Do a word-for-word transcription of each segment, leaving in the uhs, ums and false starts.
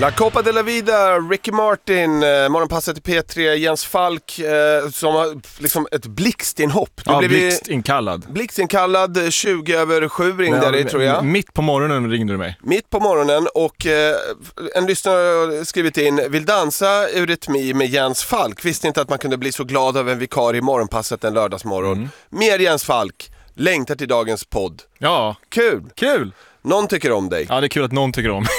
La Copa de la Vida, Ricky Martin, eh, morgonpasset i P tre, Jens Falk eh, som har liksom ett blixtinhopp. Ja, blixtinkallad. Blixtinkallad, tjugo över sju ringde dig, tror jag. Mitt på morgonen ringde du mig. Mitt på morgonen och eh, en lyssnare har skrivit in, vill dansa eurytmi med Jens Falk. Visste inte att man kunde bli så glad av en vikarie i morgonpasset en lördagsmorgon. Mm. Mer Jens Falk, längtar till dagens podd. Ja. Kul. Kul. Någon tycker om dig. Ja, det är kul att någon tycker om.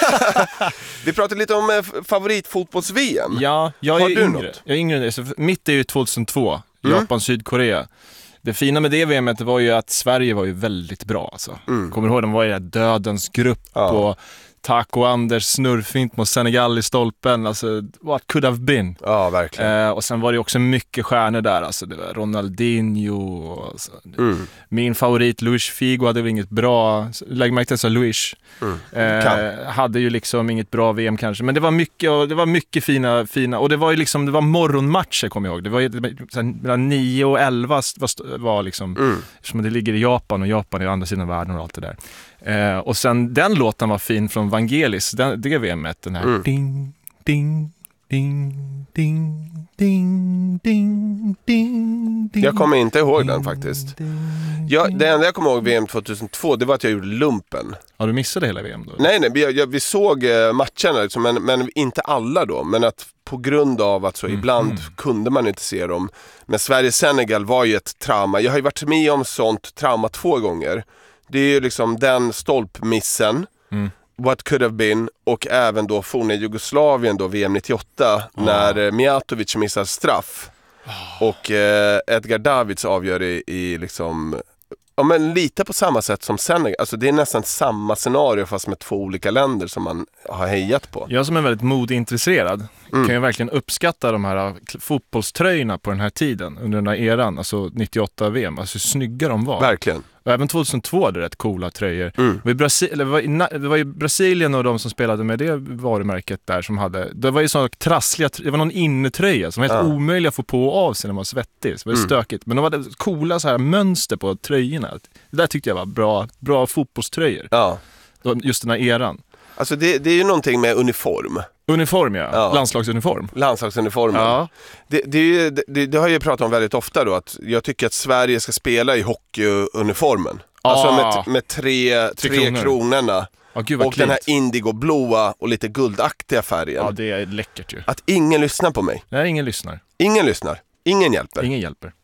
Vi pratade lite om eh, favoritfotbolls-V M. Ja, jag Har är du yngre. något? Jag är yngre. Så mitt är ju tjugohundratvå, Mm. Japan-Sydkorea. Det fina med det V M:et var ju att Sverige var ju väldigt bra. Alltså. Mm. Kommer du ihåg, de var i den dödens grupp Ja. och Taco Anders snurrfint mot Senegal i stolpen. Alltså, what could have been. Ja, verkligen. Eh, och sen var det också mycket stjärnor där. Alltså, det var Ronaldinho. Och, alltså, Mm. min favorit Luis Figo hade väl inget bra. Lägg märke till så Luis. Mm. Eh, hade ju liksom inget bra V M kanske. Men det var mycket, och det var mycket fina, fina. Och det var ju liksom, det var morgonmatcher, kommer jag ihåg. Det var ju mellan nio och elva var, var liksom, Mm. eftersom det ligger i Japan och Japan är andra sidan världen och allt det där. Eh, och sen den låten var fin från Vangelis, den, det V M-et, den här Mm. ding, ding, ding, ding, ding, ding, ding, ding. Jag kommer inte ihåg den faktiskt. Jag, det enda jag kommer ihåg V M tjugohundratvå, det var att jag gjorde lumpen. Har du missat hela V M då? Nej, nej, vi, jag, vi såg eh, matcherna liksom, men, men inte alla då. Men att på grund av att så Mm. ibland Mm. kunde man inte se dem. Men Sverige-Senegal var ju ett trauma. Jag har ju varit med om sånt trauma två gånger. Det är ju liksom den stolpmissen, Mm. what could have been, och även då forna Jugoslavien då V M nittioåtta Ah. när eh, Mijatovic missar straff och eh, Edgar Davids avgör i, i liksom, ja, men lite på samma sätt som Senegal. Alltså det är nästan samma scenario fast med två olika länder som man har hejat på. Jag som är väldigt modeintresserad Mm. kan ju verkligen uppskatta de här fotbollströjorna på den här tiden, under den här eran, alltså nittioåtta V M, alltså hur snygga de var. Verkligen. Och även tjugohundratvå hade rätt coola tröjor. Mm. Det var, i Brasi- eller det, var i Na- det var i Brasilien och de som spelade med det varumärket där som hade, det var ju sådana trassliga, det var någon innetröja som var helt Ja. omöjlig att få på och av sig när man var svettig. Så det var Mm. stökigt. Men de hade coola så här mönster på tröjorna. Det där tyckte jag var bra, bra fotbollströjor. Ja. De- Just den här eran. Alltså det, det är ju någonting med uniform. Uniform, ja. Ja. Landslagsuniform. Landslagsuniformen. Ja. Det, det, är ju- det, det har jag ju pratat om väldigt ofta då, att jag tycker att Sverige ska spela i hockeyuniformen. Alltså Ah. med, med tre, tre, Tre kronor. kronorna. Ja, gud vad Och den här cleant. indigoblåa och lite guldaktiga färgen. Ja, det är läckert ju. Att ingen lyssnar på mig. Nej, ingen lyssnar. Ingen lyssnar. Ingen hjälper. Ingen hjälper.